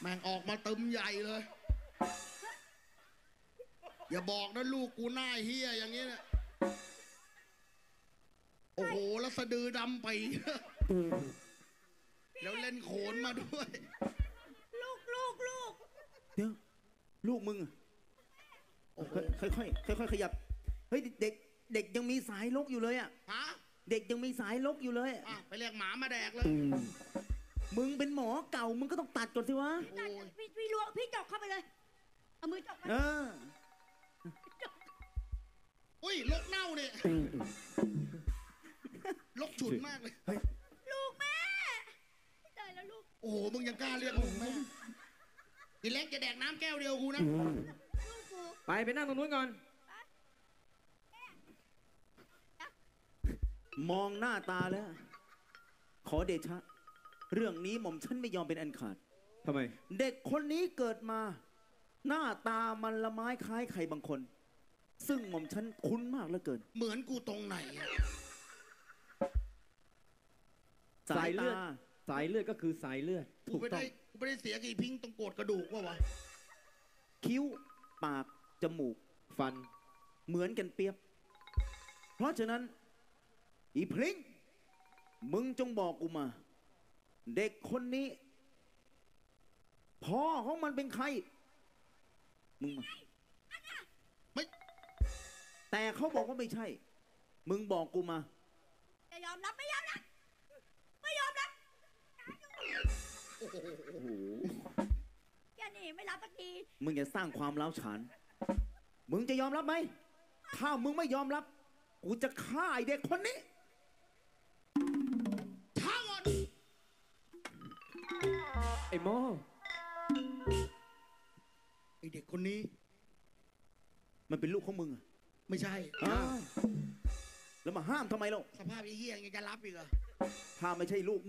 แม่งออกมาตึมใหญ่เลยอย่าบอกนะลูกกูหน้าเฮียอย่างนี้เนี่ยโอ้โหแล้วสะดือดำไปแล้วเล่นโขนมาด้วยลูกเดี๋ยวลูกมึงค่อยขยับเฮ้ยเด็กยังมีสายลกอยู่เลยอ่ะฮะเด็กยังมีสายลกอยู่เลยไปเรียกหมามาแดกเลยมึงเป็นหมอเก่ามึงก็ต้องตัดก่อนสิวะพี่ลวงพี่จกเข้าไปเลยเอามือจกไปอุ้ยลกเน่าเนี่ยลกฉุนมากเลยลูกแม่ตายแล้วลูกโอ้โหมึงยังกล้าเรียกลูกแม่ทีเล็กจะแดกน้ำแก้วเดียวกูนะลูกกูไปนั่งตรงนู้นก่อนมองหน้าตาแล้วขอเดชะเรื่องนี้หม่อมฉันไม่ยอมเป็นอันขาดทำไมเด็กคนนี้เกิดมา หน้าตามันละไม้คล้ายใครบางคน ซึ่งหม่อมฉันคุ้นมากเหลือเกินเหมือนกูตรงไหนอะสายตาสายเลือดก็คือสายเลือดกูถูกไม่ต้อได้งกูไม่ได้เสียกี่พิงตรงโกดกระดูกวะคิ้วปากจมูกฟันเหมือนกันเปียบ เพราะฉะนั้น อีพลิงมึงจงบอกกูมา เด็กคนนี้พ่อของมันเป็นใคร มึงมาไม่แต่เขาบอกว่าไม่ใช่ มึงบอกกูมาจะยอมรับไม่ยอมรับไม่ยอมรับโอ้โหแกนี่ไม่รับสักทีมึงอย่าสร้างความร้าวฉาน มึงจะยอมรับไหม ถ้ามึงไม่ยอมรับ กูจะฆ่าไอเด็กคนนี้ช้าก่อนไอ้หมอไอเด็กคนนี้มันเป็นลูกของมึงอะไม่ใช่อ้าวแล้วมาห้ามทำไมล่ะสภาพไอ้เหี้ยยังจะรับอีกเหรอถ้าไม่ใช่ลูก